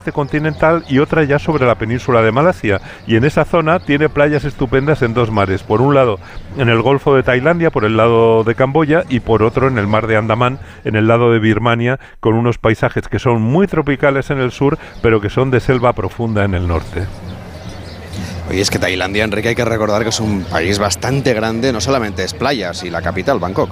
continental y otra ya sobre la península de Malasia, y en esa zona tiene playas estupendas en dos mares, por un lado en el Golfo de Tailandia, por el lado de Camboya, y por otro en el mar de Andamán, en el lado de Birmania, con unos paisajes que son muy tropicales en el sur, pero que son de selva profunda en el norte. Oye, es que Tailandia, Enrique, hay que recordar que es un país bastante grande, no solamente es playas y la capital, Bangkok.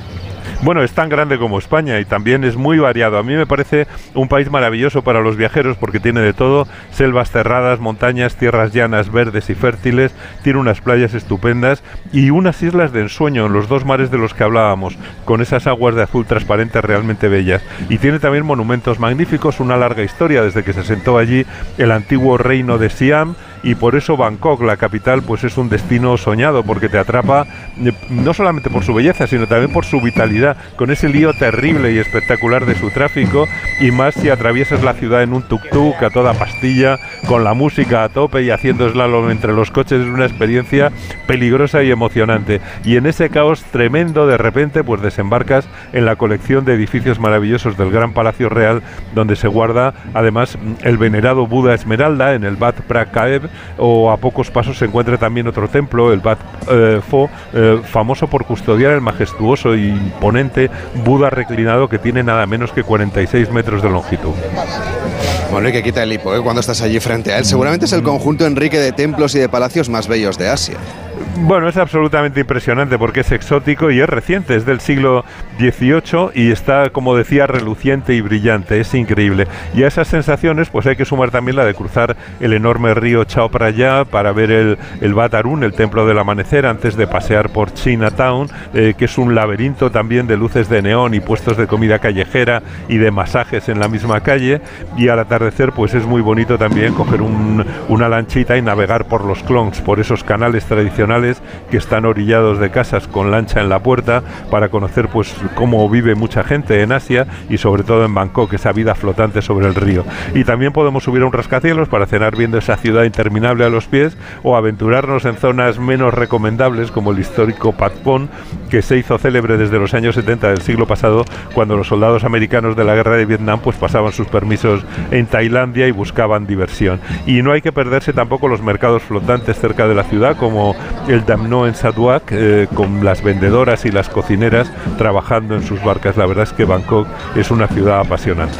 Bueno, es tan grande como España y también es muy variado. A mí me parece un país maravilloso para los viajeros porque tiene de todo: selvas cerradas, montañas, tierras llanas, verdes y fértiles, tiene unas playas estupendas y unas islas de ensueño en los dos mares de los que hablábamos, con esas aguas de azul transparente realmente bellas. Y tiene también monumentos magníficos, una larga historia desde que se asentó allí el antiguo reino de Siam, y por eso Bangkok, la capital, pues es un destino soñado, porque te atrapa no solamente por su belleza, sino también por su vitalidad, con ese lío terrible y espectacular de su tráfico, y más si atraviesas la ciudad en un tuk-tuk a toda pastilla, con la música a tope y haciendo slalom entre los coches. Es una experiencia peligrosa y emocionante, y en ese caos tremendo de repente pues desembarcas en la colección de edificios maravillosos del Gran Palacio Real, donde se guarda además el venerado Buda Esmeralda en el Wat Phra Kaew, o a pocos pasos se encuentra también otro templo, el Wat Pho, famoso por custodiar el majestuoso e imponente Buda reclinado, que tiene nada menos que 46 metros de longitud. Bueno, y que quita el hipo, cuando estás allí frente a él. Seguramente es el conjunto, Enrique, de templos y de palacios más bellos de Asia. Bueno, es absolutamente impresionante porque es exótico y es reciente, es del siglo XVIII y está, como decía, reluciente y brillante, es increíble. Y a esas sensaciones pues hay que sumar también la de cruzar el enorme río Chao Phraya para ver el Wat Arun, el templo del amanecer, antes de pasear por Chinatown, que es un laberinto también de luces de neón y puestos de comida callejera y de masajes en la misma calle. Y al atardecer pues es muy bonito también coger una lanchita y navegar por los klongs, por esos canales tradicionales que están orillados de casas con lancha en la puerta, para conocer pues cómo vive mucha gente en Asia y sobre todo en Bangkok, esa vida flotante sobre el río. Y también podemos subir a un rascacielos para cenar viendo esa ciudad interminable a los pies, o aventurarnos en zonas menos recomendables como el histórico Patpong, que se hizo célebre desde los años 70 del siglo pasado, cuando los soldados americanos de la guerra de Vietnam pues pasaban sus permisos en Tailandia y buscaban diversión. Y no hay que perderse tampoco los mercados flotantes cerca de la ciudad, como el Dam No en Sarawak, con las vendedoras y las cocineras trabajando en sus barcas. La verdad es que Bangkok es una ciudad apasionante.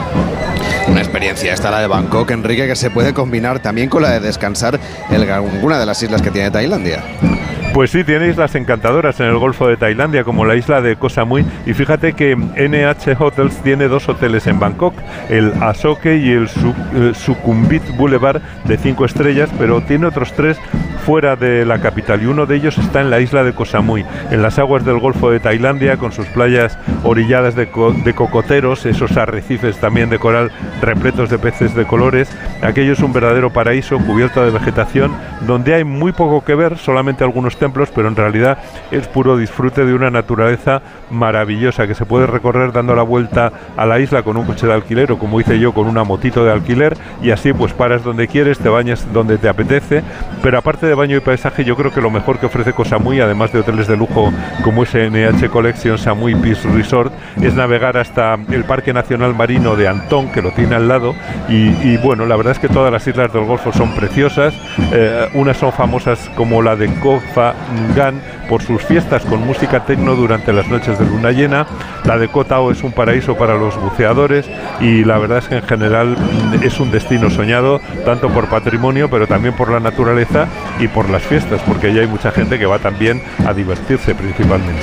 Una experiencia esta, la de Bangkok, Enrique, que se puede combinar también con la de descansar en alguna de las islas que tiene Tailandia. Pues sí, tiene islas encantadoras en el Golfo de Tailandia, como la isla de Koh Samui, y fíjate que NH Hotels tiene dos hoteles en Bangkok, el Asoke y el Sukhumvit Boulevard, de 5 estrellas, pero tiene otros 3 fuera de la capital, y uno de ellos está en la isla de Koh Samui, en las aguas del Golfo de Tailandia, con sus playas orilladas de cocoteros, esos arrecifes también de coral repletos de peces de colores. Aquello es un verdadero paraíso cubierto de vegetación, donde hay muy poco que ver, solamente algunos templos, pero en realidad es puro disfrute de una naturaleza maravillosa que se puede recorrer dando la vuelta a la isla con un coche de alquiler, o como hice yo, con una motito de alquiler, y así pues paras donde quieres, te bañas donde te apetece. Pero aparte de baño y paisaje, yo creo que lo mejor que ofrece Koh Samui, además de hoteles de lujo como ese NH Collection Samui Peace Resort, es navegar hasta el Parque Nacional Marino de Antong, que lo tiene al lado, y bueno, la verdad es que todas las islas del Golfo son preciosas. Unas son famosas como la de Koh Phangan por sus fiestas con música tecno durante las noches de luna llena. La de Koh Tao es un paraíso para los buceadores, y la verdad es que en general es un destino soñado, tanto por patrimonio, pero también por la naturaleza y por las fiestas, porque ya hay mucha gente que va también a divertirse principalmente.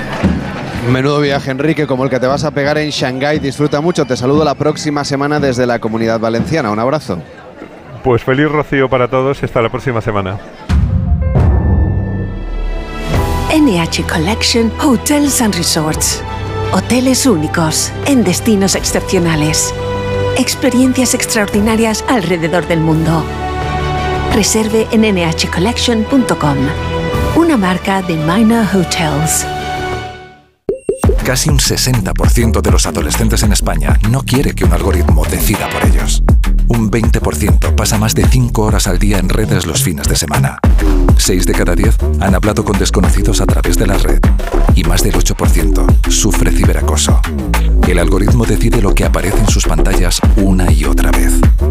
Menudo viaje, Enrique, como el que te vas a pegar en Shanghái. Disfruta mucho. Te saludo la próxima semana desde la Comunidad Valenciana. Un abrazo. Pues feliz rocío para todos y hasta la próxima semana. NH Collection Hotels and Resorts. Hoteles únicos en destinos excepcionales. Experiencias extraordinarias alrededor del mundo. Reserve en nhcollection.com. Una marca de Minor Hotels. Casi un 60% de los adolescentes en España no quiere que un algoritmo decida por ellos. Un 20% pasa más de 5 horas al día en redes los fines de semana. 6 de cada 10 han hablado con desconocidos a través de la red. Y más del 8% sufre ciberacoso. El algoritmo decide lo que aparece en sus pantallas una y otra vez.